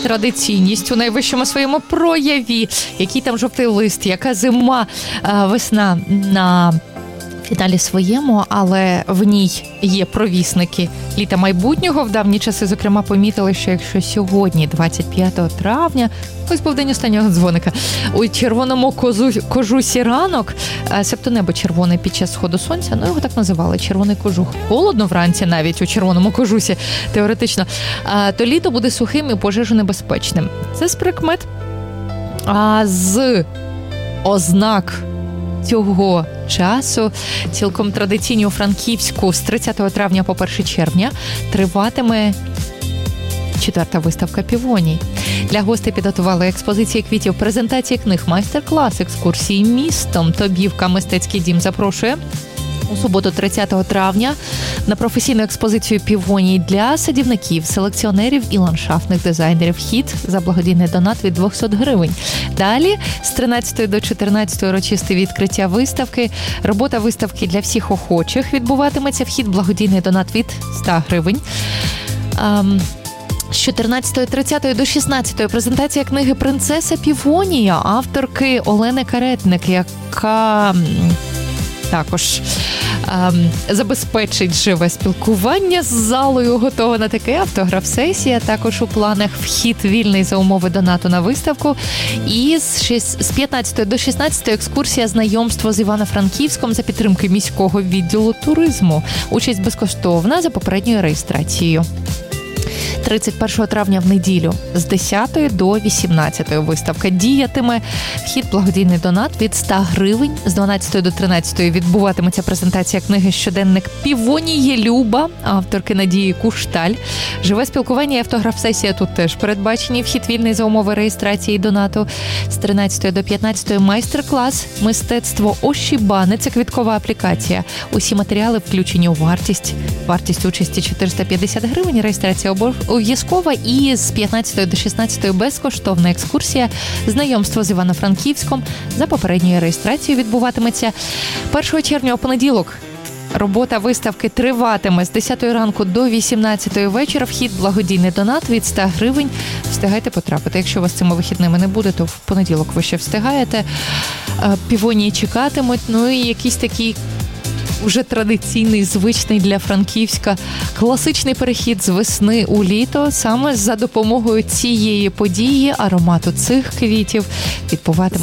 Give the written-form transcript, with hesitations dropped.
традиційність у найвищому своєму прояві. Який там жовтий лист, яка зима, весна на фіналі своєму, але в ній є провісники літа майбутнього. В давні часи, зокрема, помітили, що якщо сьогодні, 25 травня, ось був день останнього дзвоника, у червоному кожусі ранок, себто небо червоне під час сходу сонця, його так називали, червоний кожух. Холодно вранці навіть у червоному кожусі, теоретично, то літо буде сухим і пожежонебезпечним. Це з прикмет. А з ознак цього часу, цілком традиційні у Франківську, з 30 травня по 1 червня триватиме 4-та виставка півоній. Для гостей підготували експозиції квітів, презентації книг, майстер-клас, екскурсії містом. Тобівка «Мистецький дім» запрошує у суботу 30 травня на професійну експозицію півоній для садівників, селекціонерів і ландшафтних дизайнерів. Вхід за благодійний донат від 200 гривень. Далі з 13 до 14 урочисте відкриття виставки. Робота виставки для всіх охочих відбуватиметься. Вхід благодійний донат від 100 гривень. З 14.30 до 16 презентація книги «Принцеса Півонія» авторки Олени Каретник, яка також забезпечить живе спілкування з залою. Готова на таке. Автограф-сесія також у планах. Вхід вільний за умови донату на виставку. І з 15 до 16 екскурсія знайомство з Івано-Франківськом за підтримки міського відділу туризму. Участь безкоштовна за попередньою реєстрацією. 31 травня в неділю з 10 до 18 виставка діятиме. Вхід благодійний донат від 100 гривень. З 12 до 13 відбуватиметься презентація книги «Щоденник Півоніє Люба» авторки Надії Кушталь. Живе спілкування і автограф-сесія тут теж передбачені. Вхід вільний за умови реєстрації донату. З 13 до 15 майстер-клас «Мистецтво ошібани». Це квіткова аплікація. Усі матеріали включені у вартість. Вартість участі 450 гривень. Реєстрація обов'язкова. І з 15 до 16 безкоштовна екскурсія знайомство з Івано-Франківськом за попередньою реєстрацією відбуватиметься 1 червня у понеділок. Робота виставки триватиме з 10 ранку до 18 вечора. Вхід благодійний донат від 100 гривень. Встигайте потрапити. Якщо у вас цими вихідними не буде, то в понеділок ви ще встигаєте. Півонії чекатимуть. І якийсь такий уже традиційний, звичний для Франківська класичний перехід з весни у літо. Саме за допомогою цієї події, аромату цих квітів відбуватиметься